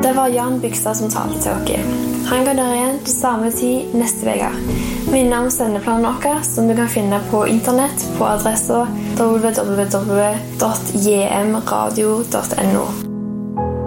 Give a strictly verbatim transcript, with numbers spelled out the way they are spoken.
Det var Jan Bygstad som talte til dere. Han går der igjen til samme tid neste uke. Minn om sendeplanen vår, som du kan finne på internett på adressen w w w punktum j m radio punktum n o.